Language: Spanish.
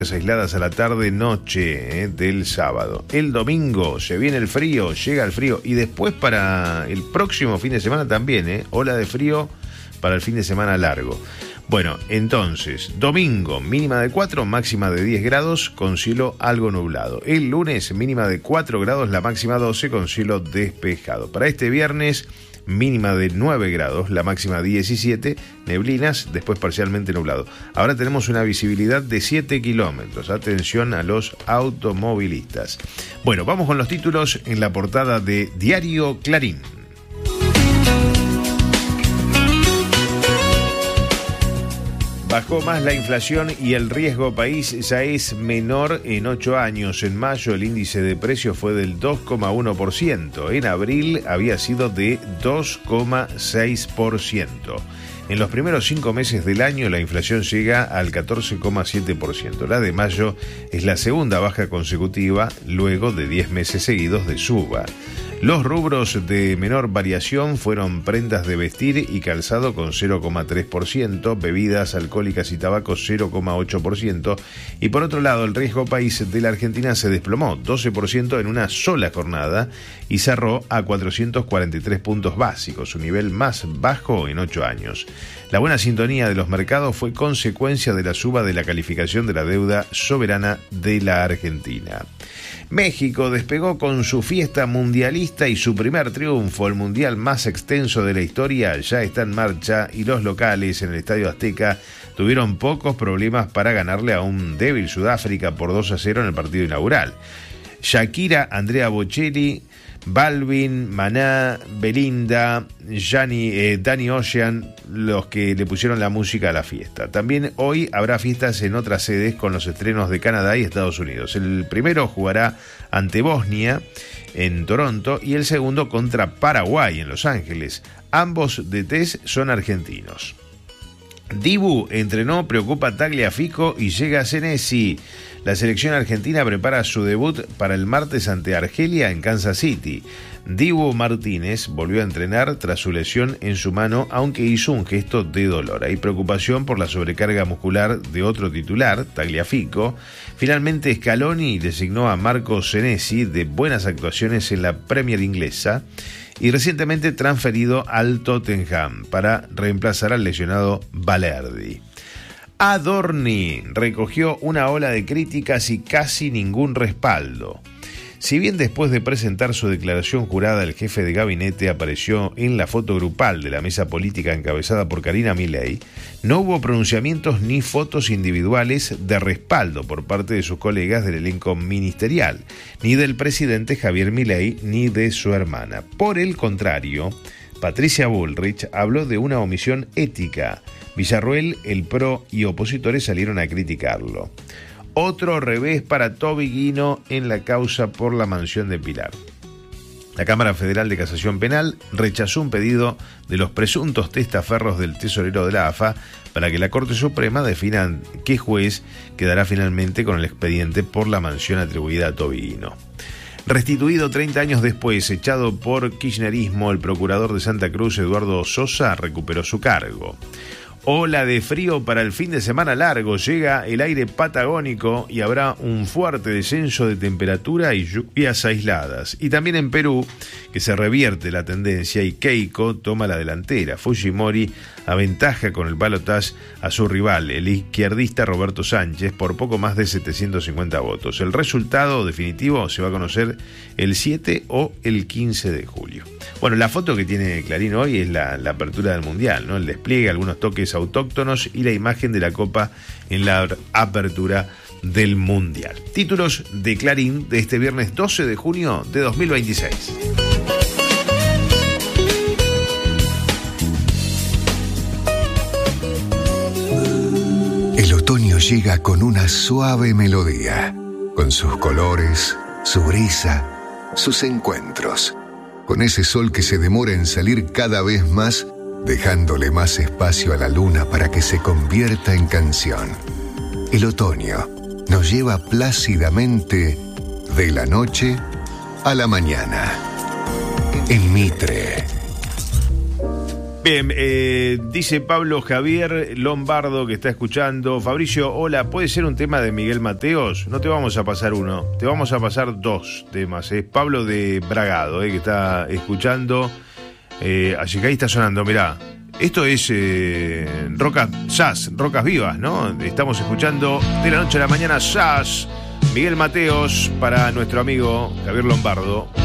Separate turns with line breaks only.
aisladas a la tarde-noche del sábado. El domingo se viene el frío, llega el frío, y después para el próximo fin de semana también, ola de frío para el fin de semana largo. Bueno, entonces, domingo, mínima de 4, máxima de 10 grados, con cielo algo nublado. El lunes, mínima de 4 grados, la máxima 12, con cielo despejado. Para este viernes, mínima de 9 grados, la máxima 17, neblinas, después parcialmente nublado. Ahora tenemos una visibilidad de 7 kilómetros. Atención a los automovilistas. Bueno, vamos con los títulos en la portada de Diario Clarín. Bajó más la inflación y el riesgo país ya es menor en 8 años. En mayo el índice de precios fue del 2,1%. En abril había sido de 2,6%. En los primeros 5 meses del año la inflación llega al 14,7%. La de mayo es la segunda baja consecutiva luego de 10 meses seguidos de suba. Los rubros de menor variación fueron prendas de vestir y calzado con 0,3%, bebidas alcohólicas y tabaco 0,8%, y por otro lado el riesgo país de la Argentina se desplomó 12% en una sola jornada y cerró a 443 puntos básicos, su nivel más bajo en 8 años. La buena sintonía de los mercados fue consecuencia de la suba de la calificación de la deuda soberana de la Argentina. México despegó con su fiesta mundialista y su primer triunfo. El mundial más extenso de la historia ya está en marcha y los locales en el Estadio Azteca tuvieron pocos problemas para ganarle a un débil Sudáfrica por 2-0 en el partido inaugural. Shakira, Andrea Bocelli, Balvin, Maná, Belinda, Danny Ocean, los que le pusieron la música a la fiesta. También hoy habrá fiestas en otras sedes con los estrenos de Canadá y Estados Unidos. El primero jugará ante Bosnia en Toronto y el segundo contra Paraguay en Los Ángeles. Ambos DTs son argentinos. Dibu entrenó, preocupa Tagliafico y llega Senesi. La selección argentina prepara su debut para el martes ante Argelia en Kansas City. Dibu Martínez volvió a entrenar tras su lesión en su mano, aunque hizo un gesto de dolor. Hay preocupación por la sobrecarga muscular de otro titular, Tagliafico. Finalmente Scaloni designó a Marco Senesi, de buenas actuaciones en la Premier inglesa y recientemente transferido al Tottenham para reemplazar al lesionado Balerdi. Adorni recogió una ola de críticas y casi ningún respaldo. Si bien después de presentar su declaración jurada, el jefe de gabinete apareció en la foto grupal de la mesa política encabezada por Karina Milei, no hubo pronunciamientos ni fotos individuales de respaldo por parte de sus colegas del elenco ministerial, ni del presidente Javier Milei ni de su hermana. Por el contrario, Patricia Bullrich habló de una omisión ética. Villarruel, el PRO y opositores salieron a criticarlo. Otro revés para Tobiguino en la causa por la mansión de Pilar. La Cámara Federal de Casación Penal rechazó un pedido de los presuntos testaferros del tesorero de la AFA para que la Corte Suprema defina qué juez quedará finalmente con el expediente por la mansión atribuida a Tobiguino. Restituido 30 años después, echado por kirchnerismo, el procurador de Santa Cruz, Eduardo Sosa, recuperó su cargo. Ola de frío para el fin de semana largo. Llega el aire patagónico y habrá un fuerte descenso de temperatura y lluvias aisladas. Y también en Perú, que se revierte la tendencia y Keiko toma la delantera. Fujimori aventaja con el balotaje a su rival, el izquierdista Roberto Sánchez, por poco más de 750 votos. El resultado definitivo se va a conocer el 7 o el 15 de julio. Bueno, la foto que tiene Clarín hoy es la apertura del Mundial, ¿no? El despliegue, algunos toques autóctonos y la imagen de la Copa en la apertura del Mundial. Títulos de Clarín de este viernes 12 de junio de 2026.
El otoño llega con una suave melodía, con sus colores, su brisa, sus encuentros, con ese sol que se demora en salir cada vez más, dejándole más espacio a la luna para que se convierta en canción. El otoño nos lleva plácidamente de la noche a la mañana. En Mitre.
Bien, dice Pablo Javier Lombardo que está escuchando. Fabricio, hola, ¿puede ser un tema de Miguel Mateos? No te vamos a pasar uno, te vamos a pasar dos temas. Es Pablo de Bragado, que está escuchando. Así que ahí está sonando, mirá. Esto es jazz, rocas vivas, ¿no? Estamos escuchando de la noche a la mañana jazz. Miguel Mateos para nuestro amigo Javier Lombardo.